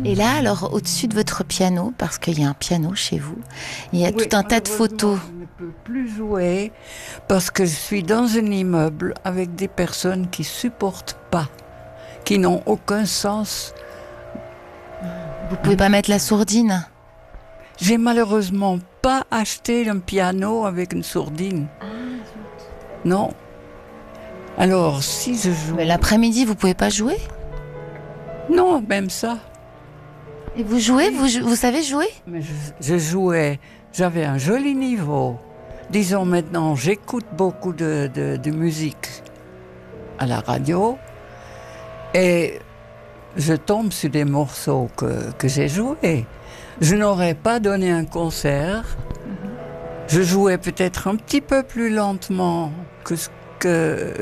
Et là, alors, au-dessus de votre piano, parce qu'il y a un piano chez vous, il y a tout un tas de photos. Je ne peux plus jouer parce que je suis dans un immeuble avec des personnes qui supportent pas, qui n'ont aucun sens. Vous pouvez pas mettre la sourdine? J'ai malheureusement pas acheté un piano avec une sourdine. Non. Alors, si je joue... Mais l'après-midi, vous pouvez pas jouer? Non, même ça. Et vous jouez? Vous savez jouer? Mais je jouais, j'avais un joli niveau. Disons maintenant, j'écoute beaucoup de musique à la radio et je tombe sur des morceaux que j'ai joués. Je n'aurais pas donné un concert. Je jouais peut-être un petit peu plus lentement que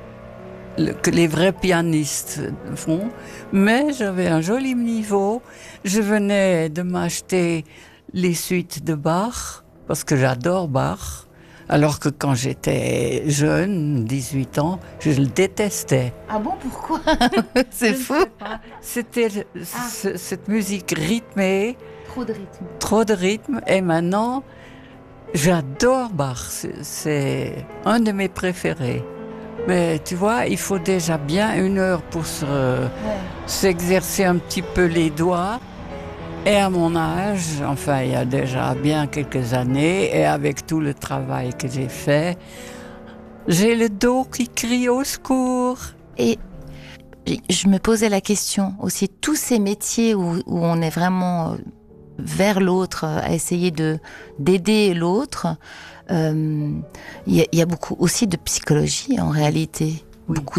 les vrais pianistes font, mais j'avais un joli niveau. Je venais de m'acheter les suites de Bach, parce que j'adore Bach, alors que quand j'étais jeune, 18 ans, je le détestais. Ah bon, pourquoi? C'est fou. C'était cette musique rythmée. Trop de rythme. Trop de rythme, et maintenant, j'adore Bach, c'est un de mes préférés. Mais tu vois, il faut déjà bien 1 heure pour s'exercer un petit peu les doigts. Et à mon âge, enfin il y a déjà bien quelques années, et avec tout le travail que j'ai fait, j'ai le dos qui crie au secours. Et je me posais la question aussi, tous ces métiers où on est vraiment vers l'autre, à essayer d'aider l'autre, il y a beaucoup aussi de psychologie en réalité. Oui. Beaucoup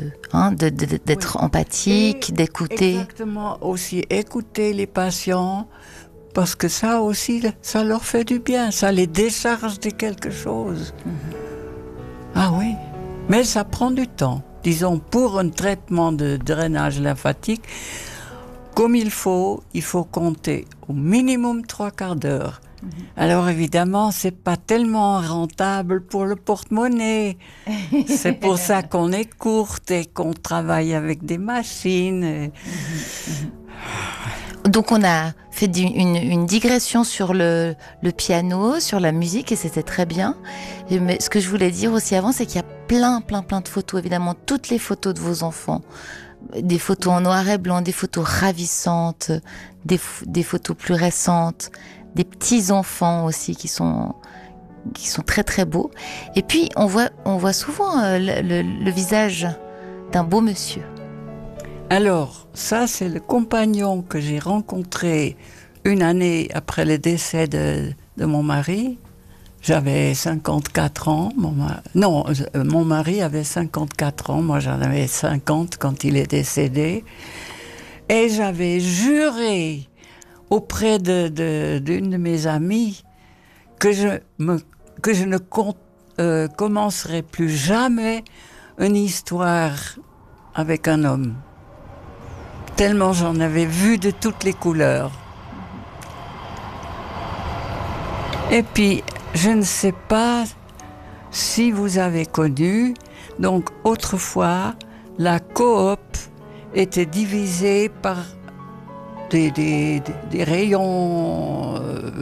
d'être empathique, d'écouter. Exactement, aussi écouter les patients, parce que ça aussi, ça leur fait du bien, ça les décharge de quelque chose. Ah oui, mais ça prend du temps. Disons, pour un traitement de drainage lymphatique, comme il faut compter au minimum 3/4 d'heure. Alors évidemment, c'est pas tellement rentable pour le porte-monnaie. C'est pour ça qu'on est courte et qu'on travaille avec des machines. Donc on a fait une digression sur le piano, sur la musique, et c'était très bien. Mais ce que je voulais dire aussi avant, c'est qu'il y a plein de photos, évidemment, toutes les photos de vos enfants. Des photos en noir et blanc, des photos ravissantes, des photos plus récentes, des petits-enfants aussi qui sont très très beaux. Et puis on voit souvent le visage d'un beau monsieur. Alors, ça c'est le compagnon que j'ai rencontré 1 année après le décès de mon mari. J'avais 54 ans. Mon mari avait 54 ans. Moi, j'en avais 50 quand il est décédé. Et j'avais juré auprès d'une de mes amies que je ne commencerai plus jamais une histoire avec un homme. Tellement j'en avais vu de toutes les couleurs. Et puis, je ne sais pas si vous avez connu, donc autrefois, la coop était divisée par des rayons,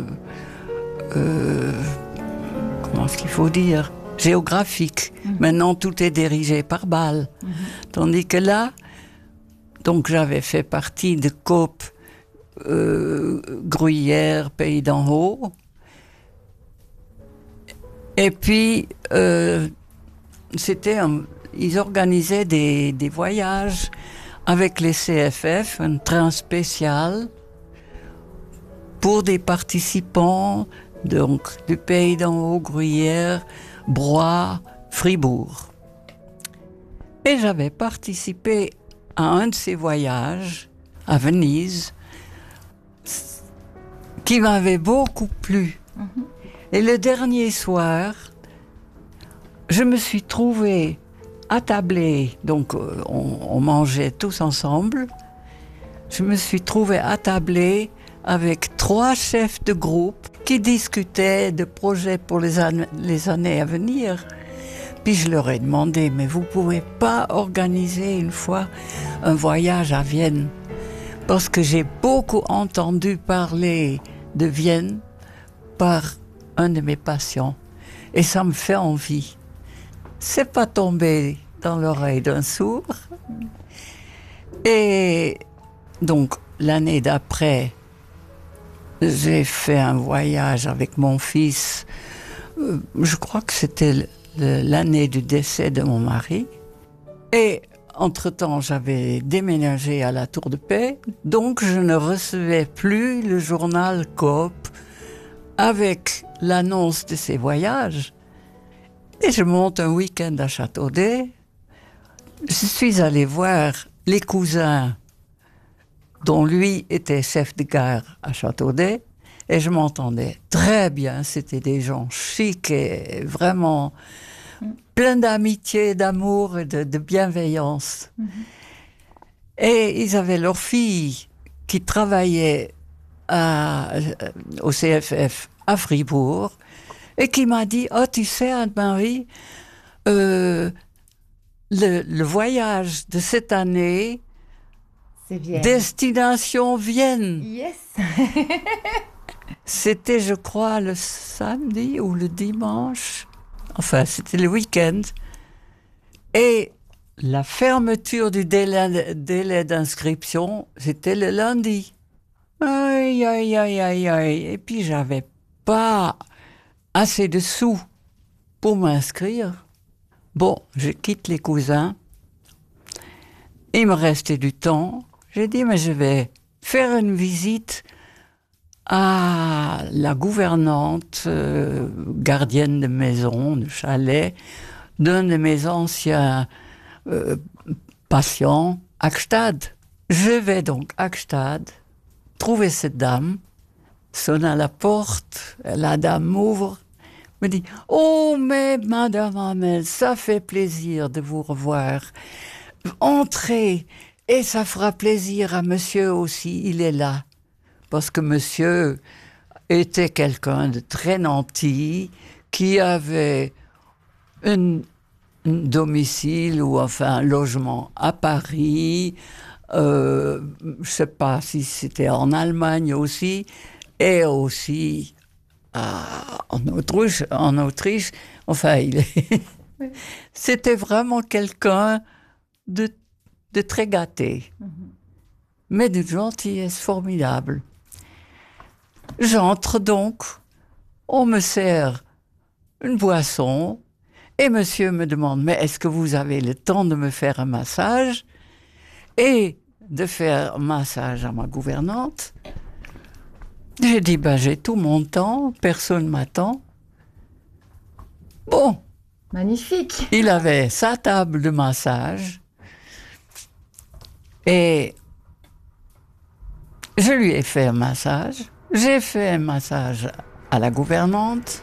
comment est-ce qu'il faut dire, géographiques. Maintenant, tout est dirigé par balle. Tandis que là, donc j'avais fait partie de coop Gruyère, Pays d'en Haut. Et puis, ils organisaient des voyages avec les CFF, un train spécial pour des participants donc, du Pays d'en Haut, Gruyère, Broye, Fribourg. Et j'avais participé à un de ces voyages à Venise qui m'avait beaucoup plu. Et le dernier soir, je me suis trouvée attablée, donc on mangeait tous ensemble. Je me suis trouvée attablée avec 3 chefs de groupe qui discutaient de projets pour les années à venir. Puis je leur ai demandé, mais vous pouvez pas organiser une fois un voyage à Vienne parce que j'ai beaucoup entendu parler de Vienne par un de mes patients. Et ça me fait envie. C'est pas tombé dans l'oreille d'un sourd. Et donc, l'année d'après, j'ai fait un voyage avec mon fils. Je crois que c'était l'année du décès de mon mari. Et entre-temps, j'avais déménagé à la Tour de Paix. Donc, je ne recevais plus le journal Coop avec l'annonce de ces voyages. Et je monte un week-end à Châteaudet. Je suis allée voir les cousins dont lui était chef de gare à Châteaudet. Et je m'entendais très bien. C'était des gens chics et vraiment pleins d'amitié, d'amour et de bienveillance. Et ils avaient leur fille qui travaillait au CFF à Fribourg et qui m'a dit « Oh, tu sais, Anne-Marie, le voyage de cette année, c'est Vienne. Destination Vienne. » Yes. C'était, je crois, le samedi ou le dimanche. Enfin, c'était le week-end. Et la fermeture du délai d'inscription, c'était le lundi. Aïe, aïe, aïe, aïe, aïe. Et puis, j'avais pas assez de sous pour m'inscrire. Bon, je quitte les cousins. Il me restait du temps. J'ai dit, mais je vais faire une visite à la gouvernante, gardienne de maison, de chalet, d'un de mes anciens patients, à Gstad. Je vais donc à Gstad, trouver cette dame, sonne à la porte, la dame m'ouvre, me dit « Oh, mais Madame Hamel, ça fait plaisir de vous revoir. Entrez, et ça fera plaisir à monsieur aussi, il est là. » Parce que monsieur était quelqu'un de très nanti, qui avait un domicile ou enfin un logement à Paris, je ne sais pas si c'était en Allemagne aussi, et aussi en Autriche. Enfin, c'était vraiment quelqu'un de très gâté, mais d'une gentillesse formidable. J'entre donc, on me sert une boisson, et monsieur me demande, mais est-ce que vous avez le temps de me faire un massage et de faire un massage à ma gouvernante? J'ai dit, j'ai tout mon temps, personne ne m'attend. Bon. Magnifique. Il avait sa table de massage et je lui ai fait un massage. J'ai fait un massage à la gouvernante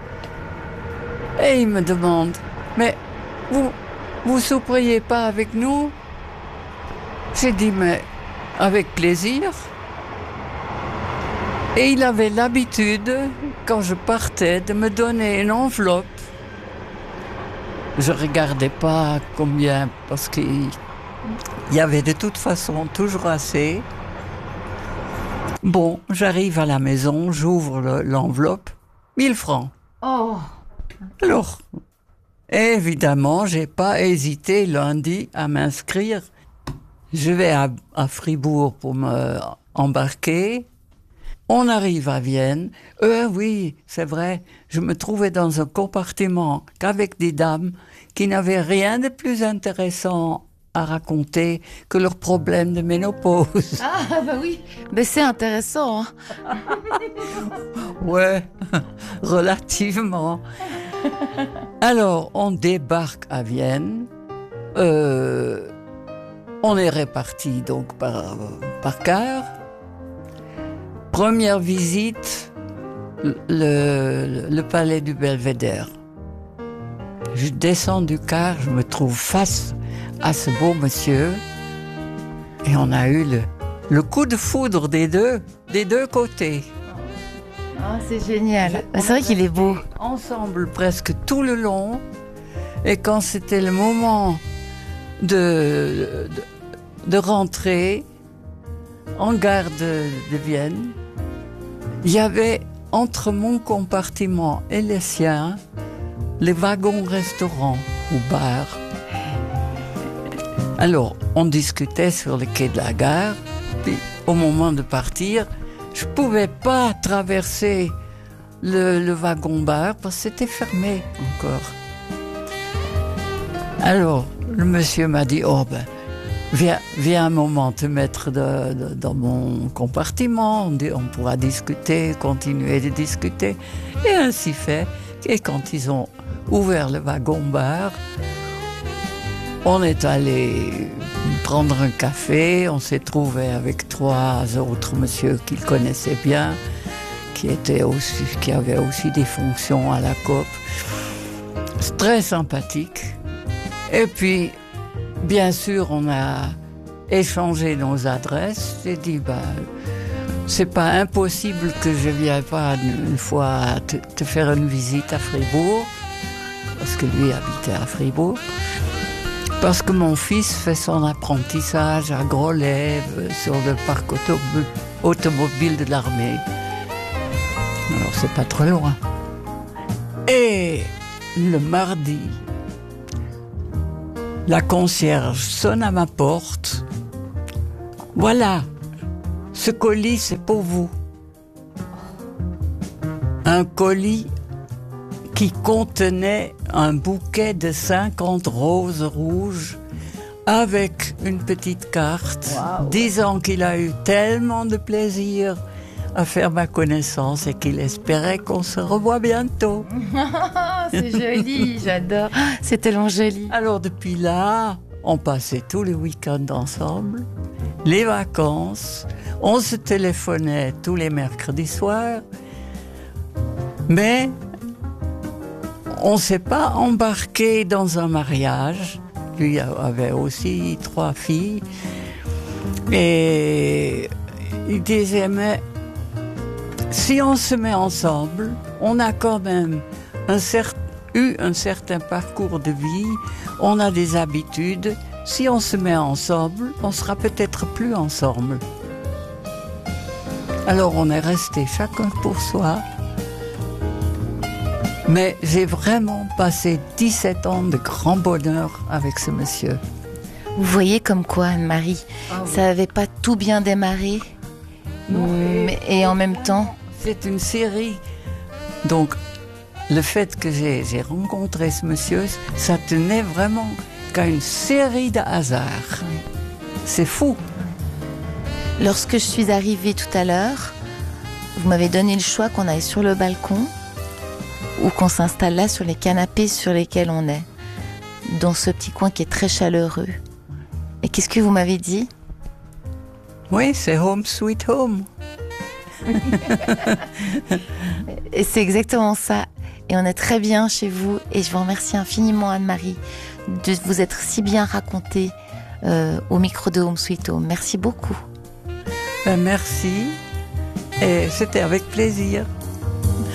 et il me demande, mais vous souperiez pas avec nous? J'ai dit, mais avec plaisir. Et il avait l'habitude, quand je partais, de me donner une enveloppe. Je ne regardais pas combien, parce qu'il y avait de toute façon toujours assez. Bon, j'arrive à la maison, j'ouvre l'enveloppe, 1000 francs. Oh. Alors, évidemment, je n'ai pas hésité lundi à m'inscrire. Je vais à Fribourg pour m'embarquer. On arrive à Vienne. Oui, c'est vrai, je me trouvais dans un compartiment qu'avec des dames qui n'avaient rien de plus intéressant à raconter que leurs problèmes de ménopause. Ah, oui, mais c'est intéressant. Hein. Ouais, relativement. Alors, on débarque à Vienne. On est répartis donc par car. Première visite, le palais du Belvédère. Je descends du car, je me trouve face à ce beau monsieur. Et on a eu le coup de foudre des deux côtés. Ah, c'est génial. C'est vrai qu'il est beau. Ensemble presque tout le long. Et quand c'était le moment de rentrer, en gare de Vienne, il y avait entre mon compartiment et le sien les wagons-restaurants ou bars. Alors, on discutait sur le quai de la gare, puis au moment de partir, je ne pouvais pas traverser le wagon-bar parce que c'était fermé encore. Alors, le monsieur m'a dit, oh ben, viens un moment te mettre dans mon compartiment, on pourra discuter, continuer de discuter. Et ainsi fait. Et quand ils ont ouvert le wagon-bar, on est allé prendre un café, on s'est trouvé avec 3 autres messieurs qu'il connaissait bien, qui avaient aussi des fonctions à la COP. C'est très sympathique. Et puis, bien sûr, on a échangé nos adresses. J'ai dit, c'est pas impossible que je vienne pas une fois te faire une visite à Fribourg, parce que lui habitait à Fribourg. Parce que mon fils fait son apprentissage à Grolève sur le parc automobile de l'armée. Alors c'est pas trop loin. Et le mardi, la concierge sonne à ma porte. Voilà, ce colis c'est pour vous. Un colis qui contenait un bouquet de 50 roses rouges avec une petite carte, disant qu'il a eu tellement de plaisir à faire ma connaissance et qu'il espérait qu'on se revoie bientôt. C'est joli, j'adore. C'est tellement joli. Alors depuis là, on passait tous les week-ends ensemble, les vacances, on se téléphonait tous les mercredis soirs, mais on ne s'est pas embarqué dans un mariage. Lui avait aussi 3 filles. Et il disait, mais si on se met ensemble, on a quand même eu un certain parcours de vie, on a des habitudes. Si on se met ensemble, on sera peut-être plus ensemble. Alors on est resté chacun pour soi. Mais j'ai vraiment passé 17 ans de grand bonheur avec ce monsieur. Vous voyez comme quoi, Anne-Marie, ça n'avait pas tout bien démarré. Non, et en même temps... C'est une série. Donc, le fait que j'ai rencontré ce monsieur, ça tenait vraiment qu'à une série de hasards. C'est fou. Lorsque je suis arrivée tout à l'heure, vous m'avez donné le choix qu'on aille sur le balcon ou qu'on s'installe là sur les canapés sur lesquels on est, dans ce petit coin qui est très chaleureux. Et qu'est-ce que vous m'avez dit ? Oui, c'est home sweet home. Et c'est exactement ça. Et on est très bien chez vous. Et je vous remercie infiniment, Anne-Marie, de vous être si bien racontée au micro de Home Sweet Home. Merci beaucoup. Merci. Et c'était avec plaisir.